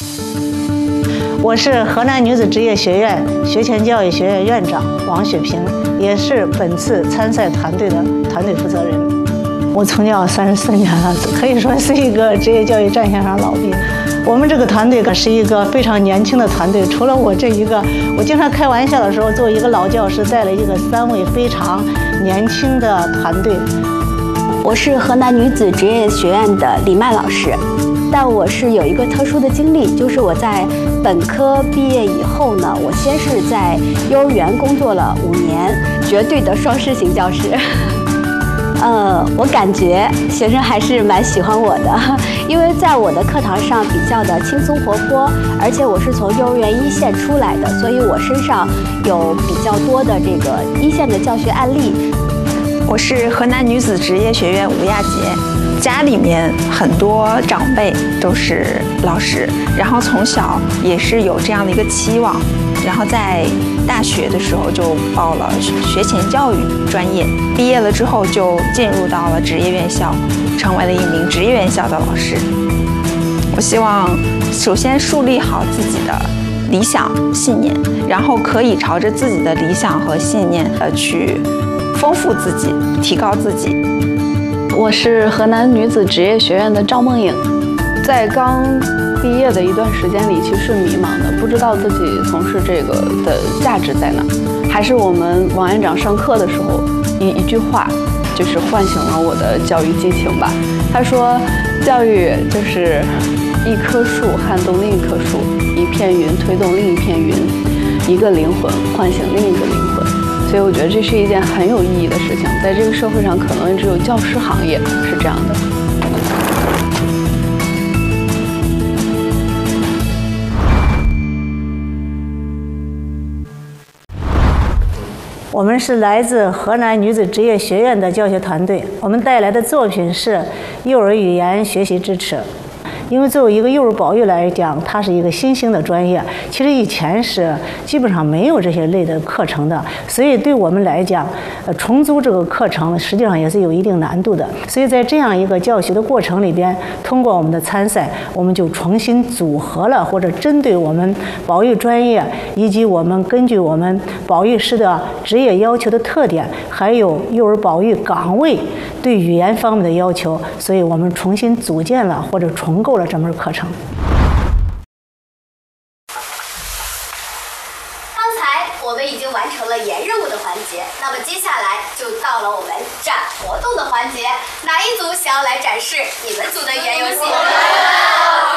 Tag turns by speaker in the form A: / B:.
A: 我是河南女子职业学院学前教育学院院长王雪萍，也是本次参赛团队的团队负责人。我从教34年了，可以说是一个职业教育战线上老兵。我们这个团队可是一个非常年轻的团队，除了我这一个，我经常开玩笑的时候，作为一个老教师带了一个3位非常年轻的团队。
B: 我是河南女子职业学院的李曼老师，但我是有一个特殊的经历，就是我在本科毕业以后呢，我先是在幼儿园工作了5年，绝对的双师型教师。我感觉学生还是蛮喜欢我的，因为在我的课堂上比较的轻松活泼，而且我是从幼儿园一线出来的，所以我身上有比较多的这个一线的教学案例。
C: 我是河南女子职业学院吴亚杰，家里面很多长辈都是老师，然后从小也是有这样的一个期望，然后在大学的时候就报了学前教育专业，毕业了之后就进入到了职业院校，成为了一名职业院校的老师。我希望首先树立好自己的理想信念，然后可以朝着自己的理想和信念去丰富自己，提高自己。
D: 我是河南女子职业学院的赵梦颖，在刚毕业的一段时间里，其实是迷茫的，不知道自己从事这个的价值在哪。还是我们王院长上课的时候一句话，就是唤醒了我的教育激情吧。他说，教育就是一棵树撼动另一棵树，一片云推动另一片云，一个灵魂唤醒另一个灵魂。所以我觉得这是一件很有意义的事情，在这个社会上，可能只有教师行业是这样的。
A: 我们是来自河南女子职业学院的教学团队，我们带来的作品是幼儿语言学习支持。因为作为一个幼儿保育来讲，它是一个新兴的专业，其实以前是基本上没有这些类的课程的，所以对我们来讲，重组这个课程实际上也是有一定难度的。所以在这样一个教学的过程里边，通过我们的参赛，我们就重新组合了或者针对我们保育专业以及我们根据我们保育师的职业要求的特点，还有幼儿保育岗位对语言方面的要求，所以我们重新组建了或者重构了这门课程。
E: 刚才我们已经完成了言任务的环节，那么接下来就到了我们展活动的环节。哪一组想要来展示你们组的言游戏？